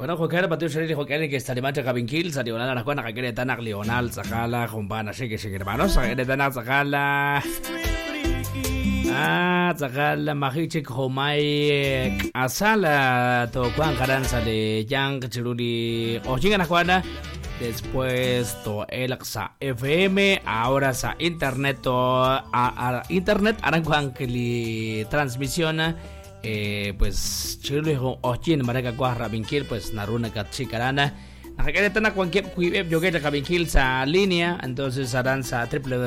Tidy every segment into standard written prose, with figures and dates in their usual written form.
Bueno, Joker, Patio Sherry, Joker, que está de mancha Cabinkil, salió a la cuana que quiere tanak Leonal, Sacala, Jumbana, Shake, hermanos, quiere tanak Sacala. Sacala, Mahichik, Homai, Asala, Tokuan, Caranza de Yang, Chiruli, Ojigan, Juana. Después to el sa FM, ahora sa internet to a internet aranguan que li transmisiona pues chile ho ochin maraka kwa rabinkil pues naruna kat chikarana nakakita na kwan kip kuib joget rabinkil sa línea, entonces harán sa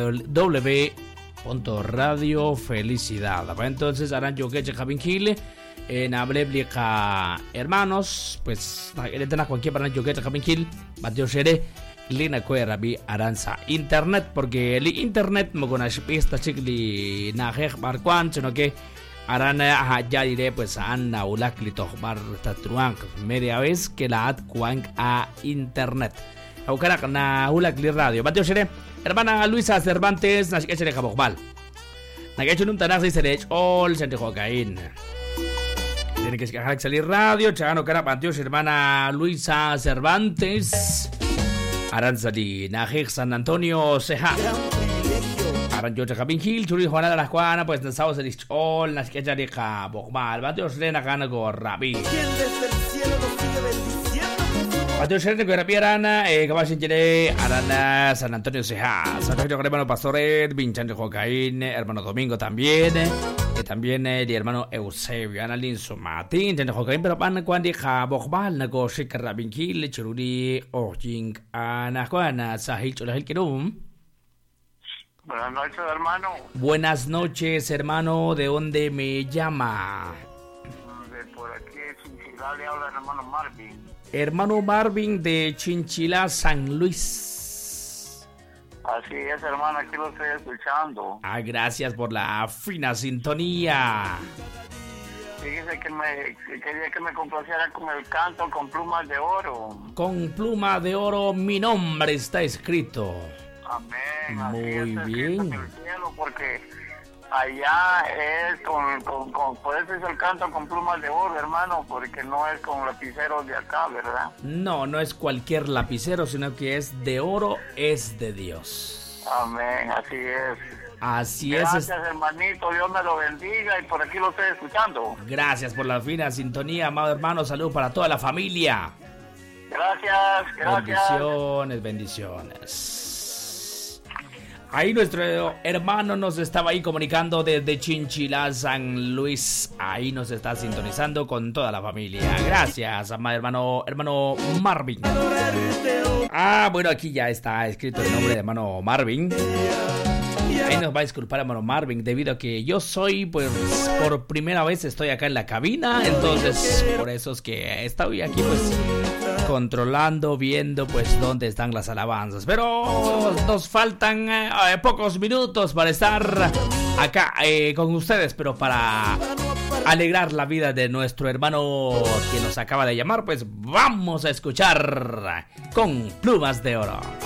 www.radiofelicidad. Entonces harán joget rabinkil en Ableblica hermanos, pues nakakita cualquier para joget rabinkil Mateo Shere Lina Rabi Aranza internet, porque el internet mo con pista chikli na barquan, sino que arana ya diré pues anna ulaklito bar tatruang media vez que la ad kuang a internet. Aukara na ulakli radio. Mateo Shere hermana Luisa Cervantes na shikechere kabokbal. Nagacho num tanak se all sente jogain. Tiene que salir radio, Chagano Cara Panteos, hermana Luisa Cervantes, Aranzadi, Najek San Antonio, Ceja, Aranjo Chacapin Hill, Churi Juana de la Juana, pues Nasao se all, Nasquecha de Cabokmal, Panteos Rena Gana Gorrabi. Panteos Rena Gorrabiarana, Cabashin Jere, Arana, San Antonio Ceja, San Antonio hermano Pastoret, Vinchan de Jocaín, hermano Domingo también. También el hermano Eusebio Analin Somatin, Ten Jocaín, pero pan cuando Jabokbal, Nago Shikarabinquil, Chiruri, Ojing, Ana Juana, Sahil Chulahil Kirum. Buenas noches, hermano. Buenas noches, hermano. ¿De dónde me llama? De por aquí, de Chinchilá, le habla el hermano Marvin. Hermano Marvin de Chinchilá, San Luis. Así es, hermano, aquí lo estoy escuchando. Gracias por la fina sintonía. Fíjese que quería que me complaciera con el canto Con Plumas de Oro. Con pluma de oro mi nombre está escrito. Amén. Muy así es, bien. En el cielo, porque allá es por eso es el canto con plumas de oro, hermano, porque no es con lapiceros de acá, ¿verdad? No, no es cualquier lapicero, sino que es de oro, es de Dios. Amén, así es. Así Gracias, hermanito, Dios me lo bendiga y por aquí lo estoy escuchando. Gracias por la fina sintonía, amado hermano, salud para toda la familia. Gracias. Bendiciones. Ahí nuestro hermano nos estaba ahí comunicando desde Chinchilá, San Luis. Ahí nos está sintonizando con toda la familia. Gracias, hermano Marvin. Bueno, aquí ya está escrito el nombre de hermano Marvin. Ahí nos va a disculpar, hermano Marvin, debido a que yo soy, pues, por primera vez estoy acá en la cabina. Entonces, por eso es que estoy aquí, pues, controlando, viendo pues dónde están las alabanzas. Pero nos faltan pocos minutos para estar acá con ustedes, pero para alegrar la vida de nuestro hermano que nos acaba de llamar, pues vamos a escuchar Con Plumas de Oro.